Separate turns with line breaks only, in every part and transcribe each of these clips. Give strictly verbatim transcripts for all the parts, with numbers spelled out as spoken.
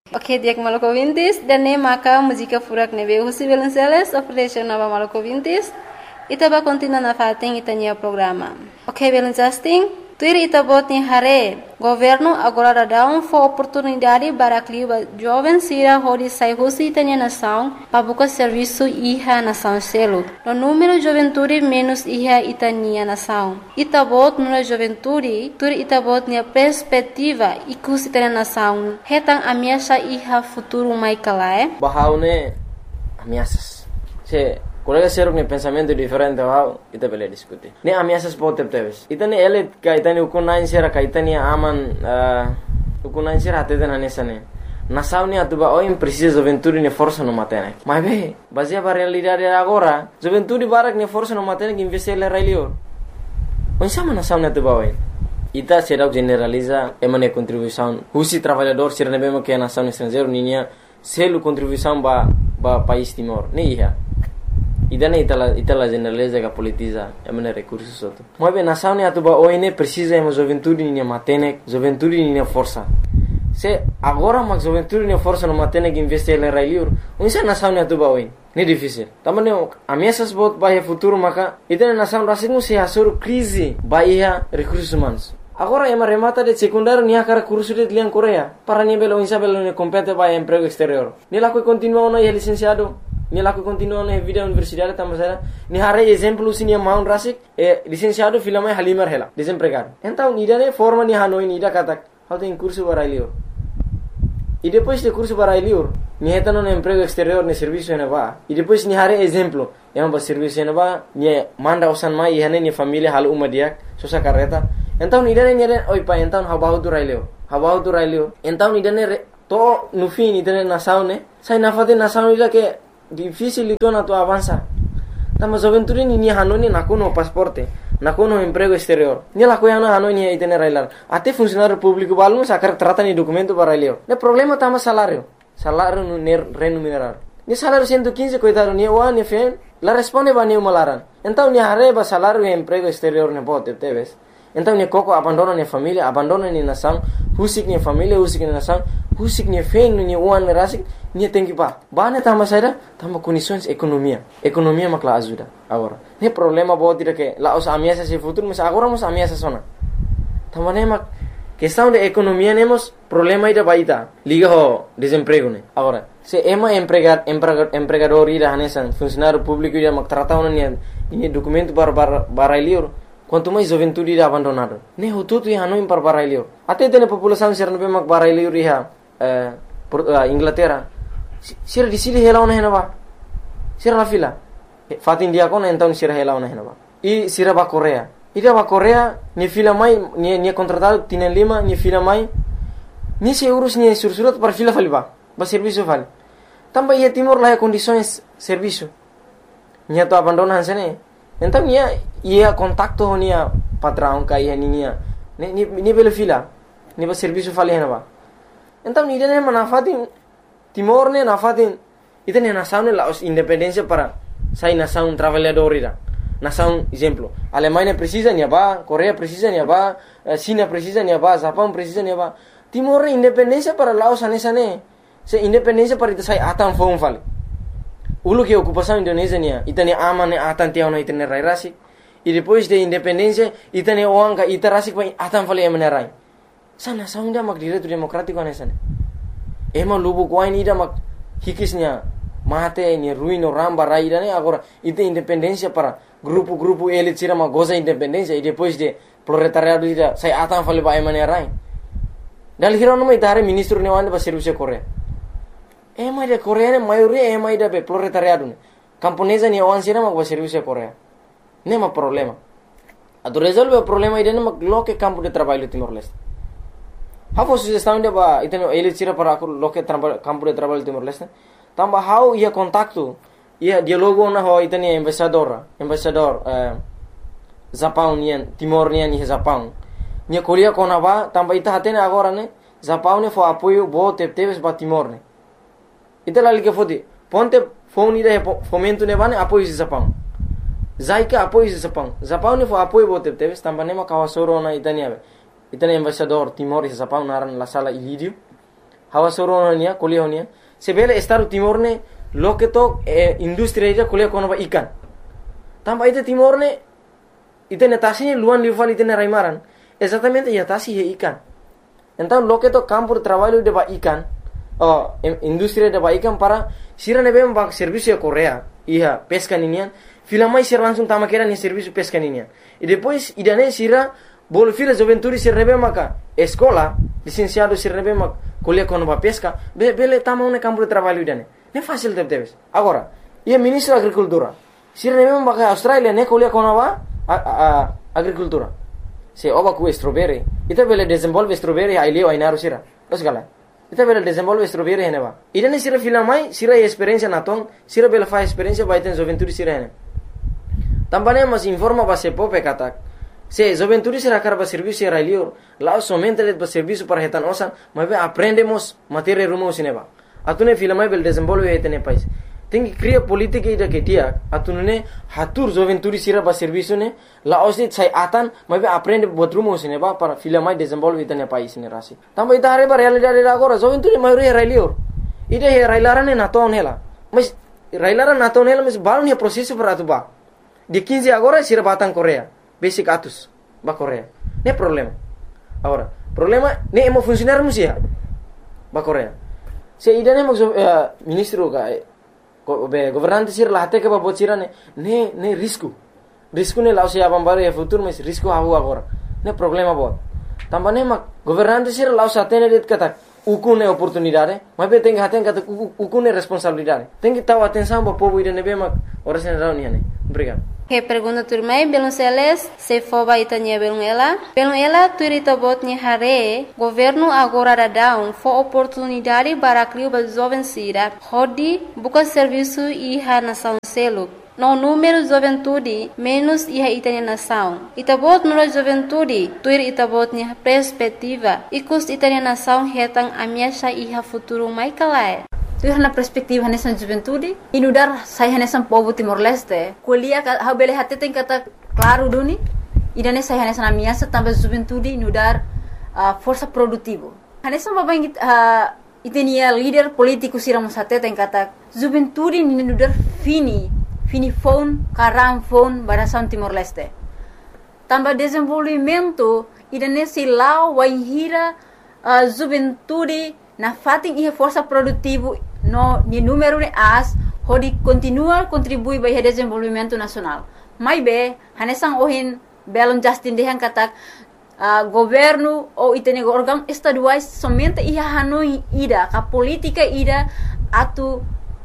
Ok, dia maluco ouvintes, dan nem maka música furak nebe Husi Belenceles, oferece nova maluco ouvintes, itaba continua na fating itanya programa. Ok, Belencesting, tuir itabot ni hare, governo agora dá um for oportunidade para clima jovem sira hodi sai Husi itanya nação, para buscar serviço iha nação selo. No número juventude menos iha itanya nação. Itabot no juventude, tuir itabot ni perspectiva ikus itanya nação. Hetang ameaça iha futuro mai kalae.
Bahaune ameaças. Se colega seruk ne pensamento diferente wow ita bele diskuti ne ameaças pode teves ita ne ele ka ita ne ukunain sera ka ita ne aman ukunain sera ate den anesane nação ne atuba o precisa juventude ne força no matene mas be baseia para realidade agora juventude barak ne força no matene que investir le railio onde sama nação ne atuba o ita será generaliza emane contribuição husi trabalhador sera ne bema que nação estrangeiro ninha selo contribuição ba ba país Timor ne ia idane itala itala generaliza que politiza emane recursos soto mas bem nação ne atuba o ine precisa emo juventude ne matene juventude ne força se agora mas juventude ne força no matene que investir le railio onde nação ne atuba o ne difícil tamane ameaças bot ba futuro maka idane nação rasingu se asur crise ba ia recursos humanos. Agora ema remata de secundário nia cara curso de lian Coreia para ni belo insa belo ne compete ba emprego exterior ni la que continua no é licenciado ni la que continua na vida universidade tamasera ni hare exemplo sini maun rasik e licenciado filama halimar hela desempregado então ni dane forma ni hanoi ni da kata how tem curso para ilio e depois de curso para ilio ni heta no emprego exterior ne serviço ne ba e depois ni hare exemplo ema ba serviço ne ba ni manda osan mai e hane ni família hal uma dia sosa carreta então ni dane ni oi pa então how bahu tu railio how bahu tu railio então ni dane to no fim ni dane nação ne sai na fate nação ila que difícil itu na tu avança tama juventude ni ni hanoni na kono pasporte na kono emprego exterior ni la koya na hanoni itene railar até funcionário público balmo sacar trata ni documento para railio ne problema tama salário salário no remunerar ni salário cento e quinze coitado ni o ni fen la responde ba ni malaran então ni arreba salário e emprego exterior ne bote teves então ni koko abandona ni família abandona ni nação husik ni família husik ni nação husik ni fen ni uan rasik ni tem que ba bane tama saida tama condições economia economia makla ajuda agora ne problema bote de que la os ameaças se futuro mas agora mos ameaças sona tama ne mak questão de economia nemos problema ida baita liga ho desemprego ne agora se ema empregar empregador ida hanesan funcionário público ida mak tratado ni ni documento para para lior quanto mais juventude ida abandonado ne ho tudo ia no para para lior até tem população ser no mak para lior ia Inglaterra sira di sili hela ona henaba sira la fila fatin dia kona então sira hela ona henaba e sira ba Coreia ida ba Coreia ni fila mai ni ni contratado tienen lima ni fila mai ni se urus ni sursurat para fila faliba ba serviço vale tamba ia Timor la condições serviço ni to abandonan sene então ia ia contacto nia patrão ka ia ni ni ni bela fila ni ba serviço vale henaba então ni dene manafatin Timor ne nafatin itene nação ne la independência para sai nação trabalhador ira nação exemplo Alemanha precisa ni ba Coreia precisa ni ba China precisa ni ba Japão precisa ni ba Timor independência para Laos anesa ne se independência para ita sai atan fon vale ulu que ocupação Indonésia nia itane aman ne atan tiao na itane rai rasi e depois de independência itane oanga ita rasi pa atan vale emenerai sana saunda mak direito democrático anesa ne ema lubu kwain ida mak hikisnya mate ni ruino ramba raida ne agora ite independência para grupo-grupo ele tira uma goza independência e depois de proletariado ida sai atan fale ba emane rai dal hiro no mai tare ministro ne wande ba serviço Coreia ema de Coreia ne maioria ema ida be proletariado ne camponesa ni wan sira mak ba serviço Coreia ne ma problema a tu resolve o problema ida ne mak loke campo de trabalho Timor Leste How sugestão de ba iteno ele tira para loke campo de trabalho Timor Leste tamba how ia contacto ia dialogo na ho itene embaixador embaixador eh, Japão nian Timor nian ni Japão ni Coreia kona ba tamba ita hatene agora ne Japão ne fo apoio bo teves ba Timor ne ita la liga fodi ponte phone ida fomento ne bane apoio de Japão zaika apoio de Japão Japão ne fo apoio bo teves tamba ne ma kawasoro na itania itene embaixador Timor e Japão naran la sala ilidio hawa soro nia kuliah nia sebele Estado Timor ne loke to eh, industri ida kuliah kono ba ikan tamba ita Timor ne ita netasi luan liufal ita raimaran exatamente ya tasi he ikan então loke to campo de trabalho de ba ikan oh industri de ba ikan para sira nebe ba serviço Korea iya pesca ninian filamai sira langsung tama kera ni serviço pesca ninian e depois idane sira bol fila juventude sira nebe maka escola licenciado sira nebe mak kuliah kono ba pesca be bele tama un campo de trabalho idane ne fácil de debes agora ia ministro da agricultura sira nebe maka Australia ne kuliah kono ba a, a, agricultura se oba ku strawberry ita bele desenvolve strawberry ai leo ai naru sira terus gala ita bele desenvolve strawberry hene ba idane sira filamai sira experiência naton sira bele fa experiência ba iten juventude sira hene tambane mas informa ba se pope katak se juventude sira karba serviço era leo lá somente le ba serviço para hetan osan mas aprendemos matéria rumo sineba atune filamai bele desenvolve iten país tem que criar política ida que dia atune hatur juventude sira ba serviço ne la osit sai atan mas aprende buat rumo sineba para filamai desenvolve iten país ne rasi tamba ita are ba realidade agora juventude maioria era leo ida he railarane naton hela mas railaran naton hela mas balun he processo para tu ba de quinze agora sira batang Korea basic atus ba Korea ne problema agora problema ne emo funcionar musia ba Korea se idane mo uh, ministro ka be governante sira la hate ka ba bocira ne ne ne risco risco ne lao se abam bare e futuro mas risco hahu agora ne problema bot tambane ma governante sira lao sa tene det kata ukune oportunidade mas be tem haten kata ukune responsabilidade tem que tahu atenção ba povo idane be ma ora sen reunião ne obrigado.
Que pergunta turmai belum seles se foba itanya belum ela belum ela turita botnya hare governo agora dadão fo oportunidade para criar ba jovem sira hodi buka serviço iha nação selo no número juventude menos iha itanya nação itabot no juventude tuir itabotnya perspectiva ikus itanya nação hetang amiasha iha futuro mai kalai tu na perspektiva nessa juventude inudar sai nessa povo Timor-Leste kuliah ha bele hate tem kata claro duni idane sai nessa na minha também juventude inudar uh, força produtivo nessa babang uh, itenia líder político sira musate tem kata juventude inudar fini fini phone karam phone barasan Timor-Leste também desenvolvimento idane silau waihira uh, juventude na fating ia força produtivo no ni número de as hodi continua contribui para o desenvolvimento nacional mai be hanesang ohin belon Justin dehan katak uh, governo ou itene órgão estaduais somente ia hanoi ida ka política ida atu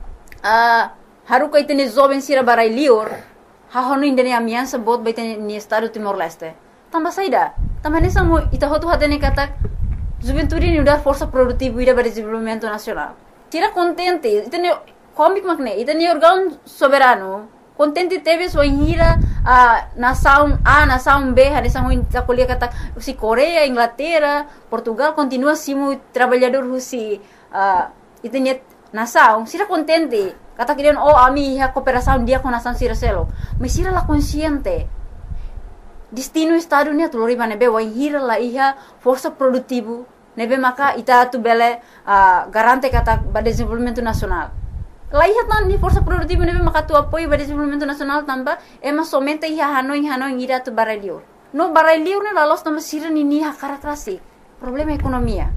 uh, haruka itene jovem sira barai lior ha honu indene amiansa bot baitene ni estado Timor-Leste tamba saida tamba hanesang mo ita hotu hatene katak juventude ni udah força produtiva ida para desenvolvimento nacional tira contente itene comic magne itene órgão soberano contente teve sua hira a nação A nação B hanesang ho ita kuliah kata si Korea Inglaterra Portugal continua simu trabalhador husi uh, itene nação sira contente kata kirian oh ami ha cooperação dia com nação sira selo mas sira la consciente destino estado ni atulori manebe wa hira la iha força produtivo nebe maka ita tu bele uh, garante kata ba desenvolvimento nacional la iha tan ni força produtivo nebe maka tu apoio ba desenvolvimento nacional tamba ema somente iha hanoi hanoi ira tu barelio no barelio ne la los tamba sira ni ni ha karakterasi problema ekonomia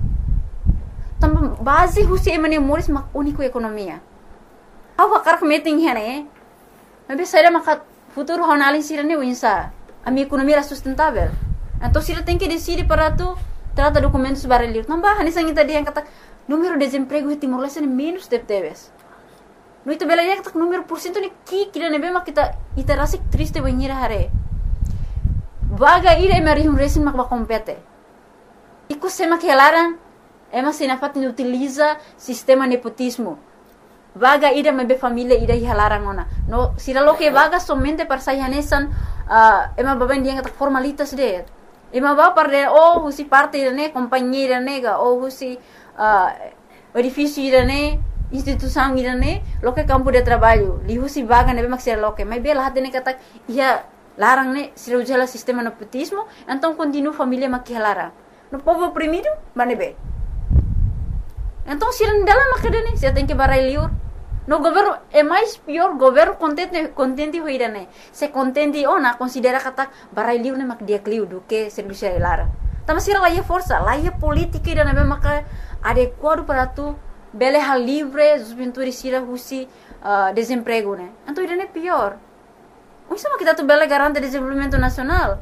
tamba base husi emane moris mak unico ekonomia awa karak meeting hene nebe saira maka futuro honalin sira ni winsa a minha economia era sustentável. Então, se ele tem que decidir para tu trata documentos barulhos, não vai. Nessa gente dia kata número de desemprego em Timor-Leste é menos de teves. No itu bela ya kata número por cento ni ki kira nebe mak kita ita rasik triste banhira hare. Vaga ira emari um resin mak ba compete. Iku sema que elaran ema sinafat ni utiliza sistema nepotismo. Vaga ira mebe família ira hilaran ona. No sira lo que vaga somente para sayanesan uh, ema baben dia kata formalitas de. Ema ba para oh husi parte ne companhia nega oh husi uh, edifício ne instituição ne lo que campo de trabalho li husi vaga nebe mak sira lo que mas bela hatene kata ia larang ne sira ujala sistema nepotismo então continua família mak hilaran. No povo oprimido manebe
Então se não dela macadane, você tem que barai liur. No governo é mais pior, governo contente contente hoirane. Se contente ona considera kata barai liur ne mak dia kliu do que serviço lara. Tama sira lá força, lá é política e na maka adequado para tu bele hal livre, juventude sira husi uh, desemprego né. Então irane é pior. Isso é kita tu bele garante desenvolvimento nacional.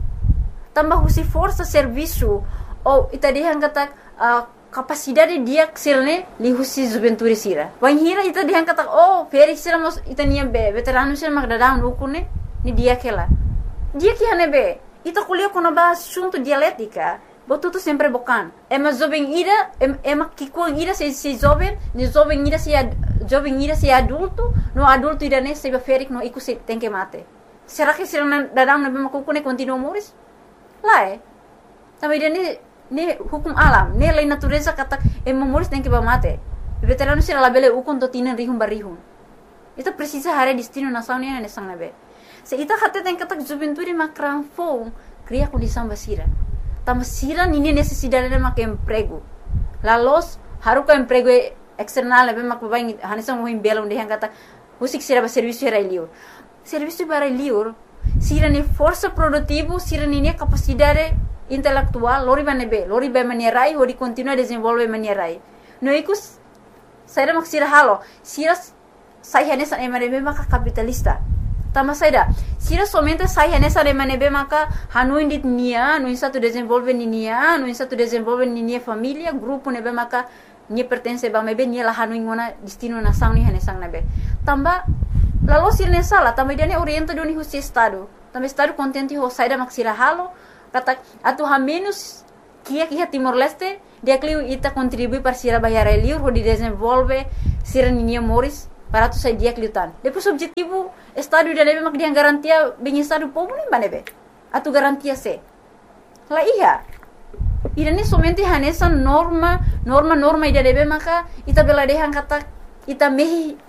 Tambah husi força serviço ou ita dia kata uh, capacidade dia sirne li husi juventude sira. Wan hira ita dia kata oh feri sira mos ita nia be veterano sira mak dadang ukune ni dia kela. Dia que hane be ita kuliah kono ba assunto dialética. Botu tu sempre bocan. Ema jovem ira, ema kikuang ira se se jovem, ni jovem ira se jovem ira se adulto, no adulto ira ne se ferik no iku se tem que mate. Será que sira dadang na be makukune continua moris? Lá é. Também ne ne hukum alam, ne lei natureza kata ema moris tem que ba mate. Veterano sira labele ukon to tinan rihum barihum. Ita precisa hare destino nação ne ne sang nabe. Se ita hatte tem kata juventude makran fo, cria condição basira. Tama sira nini necessidade de mak emprego. La los haruka emprego external be mak bain hanisang mo himbela onde hang kata usik sira ba serviço era liur. Serviço para liur sira ni força produtivo, sira ni capacidade intelectual, lori banebe, lori ba manierai ori continua desenvolve manierai. No ikus sira mak sira halo, sira sai hanesan emanebe mak capitalista. Tama saida, sira somente sai nessa remanebe maka hanu indit nia, no insa tu desenvolve ni nia, no insa tu desenvolve ni nia família, grupo nebe maka ni pertence ba mebe nia la hanu ingona destino na sang ni hanesang nebe. Tamba lalu sira nessa la, tamba dia ne orienta do ni husi estado. Tamba estado contente ho saida mak sira halo, kata atu ha menos kia kia Timor Leste, dia kliu ita contribui para sira bayar liur ho di desenvolve sira ni nia moris. Para tu sai dia kliutan. Depois objetivo estado da nebe mak dia garantia bem estado povo nem banebe. Atu garantia se. La iya. Irane somente hanesa norma, norma norma ida nebe maka ita bela dehan kata ita mehi